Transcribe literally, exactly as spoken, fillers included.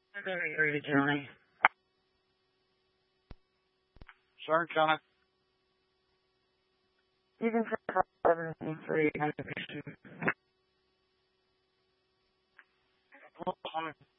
Very early, Johnny. Sorry, Johnny. You can try seventeen three navigation. Hold on.